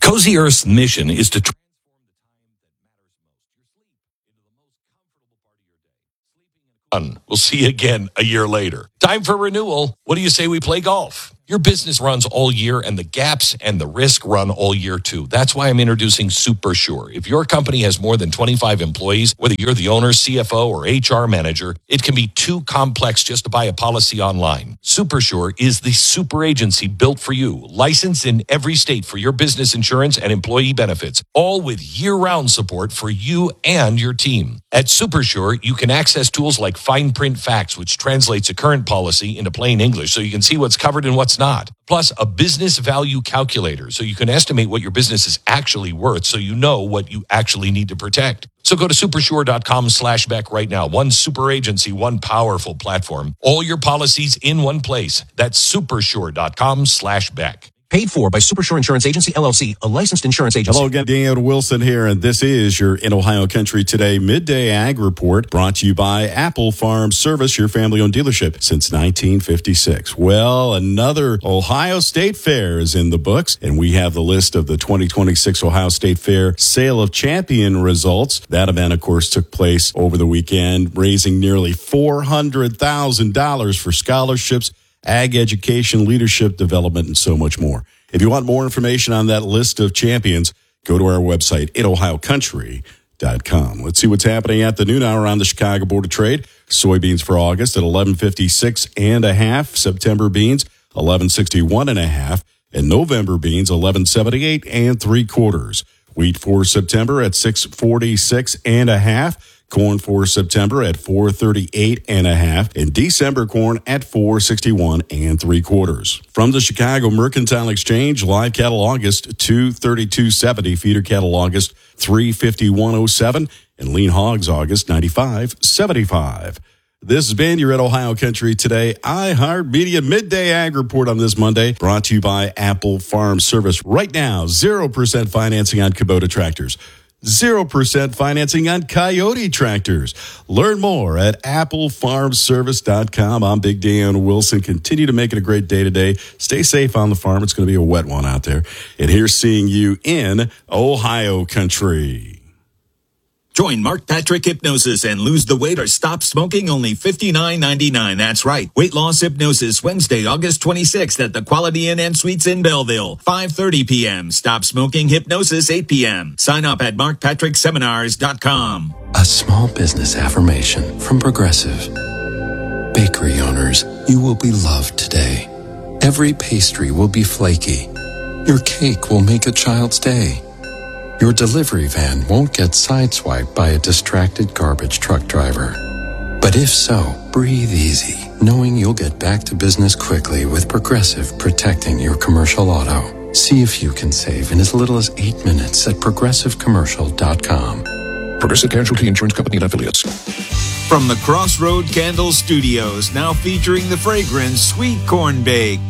Cozy Earth's mission is to transform the time that matters most, your sleep, into the most comfortable part of your day. Sleeping in We'll see you again a year later. Time for renewal. What do you say we play golf? Your business runs all year, and the gaps and the risk run all year, too. That's why I'm introducing Super Sure. If your company has more than 25 employees, whether you're the owner, CFO, or HR manager, it can be too complex just to buy a policy online. Super Sure is the super agency built for you, licensed in every state for your business insurance and employee benefits, all with year-round support for you and your team. At Super Sure, you can access tools like Fine Print Facts, which translates a current policy into plain English so you can see what's covered and what's not. Plus, a business value calculator so you can estimate what your business is actually worth so you know what you actually need to protect. So go to supersure.com/Beck right now. One super agency, one powerful platform. All your policies in one place. That's supersure.com/Beck. Paid for by Supersure Insurance Agency, LLC, a licensed insurance agency. Hello again, Dan Wilson here, and this is your In Ohio Country Today Midday Ag Report, brought to you by Apple Farm Service, your family-owned dealership since 1956. Well, another Ohio State Fair is in the books, and we have the list of the 2026 Ohio State Fair Sale of Champion results. That event, of course, took place over the weekend, raising nearly $400,000 for scholarships, ag education, leadership development, and so much more. If you want more information on that list of champions, go to our website, inohiocountry.com. Let's see what's happening at the noon hour on the Chicago Board of Trade. Soybeans for August at 11.56.5. September beans, 11.61.5. And November beans, 11.78 3/4. Wheat for September at 6.46.5. Corn for September at 4.38.5, and December corn at 4.61 3/4. From the Chicago Mercantile Exchange, live cattle August 232.70, feeder cattle August 351.07, and lean hogs August 95.75. This has been your Ed Ohio Country Today iHeartMedia Midday Ag Report on this Monday, brought to you by Apple Farm Service. Right now, 0% financing on Kubota tractors. 0% financing on Coyote tractors. Learn more at applefarmservice.com. I'm Big Dan Wilson. Continue to make it a great day today. Stay safe on the farm. It's going to be a wet one out there. And here's seeing you in Ohio Country. Join Mark Patrick Hypnosis and lose the weight or stop smoking, only $59.99. That's right. Weight Loss Hypnosis, Wednesday, August 26th at the Quality Inn and Suites in Belleville, 5:30 p.m. Stop Smoking Hypnosis, 8 p.m. Sign up at markpatrickseminars.com. A small business affirmation from Progressive. Bakery owners, you will be loved today. Every pastry will be flaky. Your cake will make a child's day. Your delivery van won't get sideswiped by a distracted garbage truck driver. But if so, breathe easy, knowing you'll get back to business quickly with Progressive protecting your commercial auto. See if you can save in as little as 8 minutes at progressivecommercial.com. Progressive Casualty Insurance Company and Affiliates. From the Crossroad Candle Studios, now featuring the fragrance Sweet Corn Bake.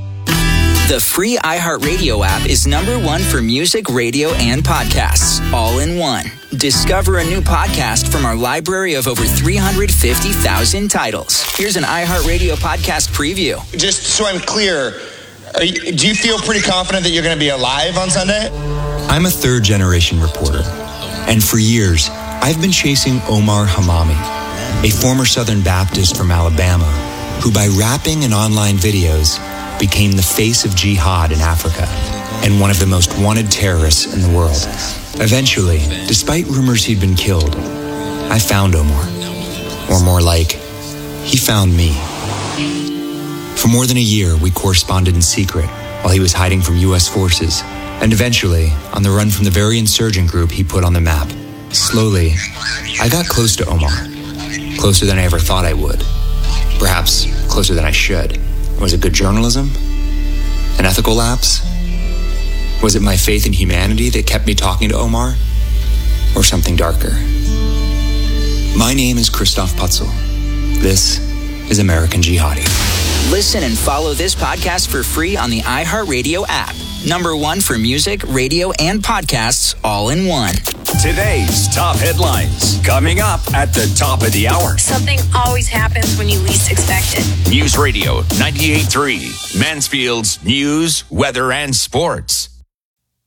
The free iHeartRadio app is #1 for music, radio, and podcasts, all in one. Discover a new podcast from our library of over 350,000 titles. Here's an iHeartRadio podcast preview. Just so I'm clear, do you feel pretty confident that you're going to be alive on Sunday? I'm a third-generation reporter, and for years, I've been chasing Omar Hamami, a former Southern Baptist from Alabama, who by rapping and online videos became the face of jihad in Africa and one of the most wanted terrorists in the world. Eventually, despite rumors he'd been killed, I found Omar. Or more like, he found me. For more than a year, we corresponded in secret while he was hiding from U.S. forces, and eventually, on the run from the very insurgent group he put on the map. Slowly, I got close to Omar. Closer than I ever thought I would. Perhaps closer than I should. Was it good journalism? An ethical lapse? Was it my faith in humanity that kept me talking to Omar? Or something darker? My name is Christoph Putzel. This is American Jihadi. Listen and follow this podcast for free on the iHeartRadio app. #1 for music, radio, and podcasts, all in one. Today's top headlines coming up at the top of the hour. Something always happens when you least expect it. News Radio 98.3, Mansfield's news, weather, and sports.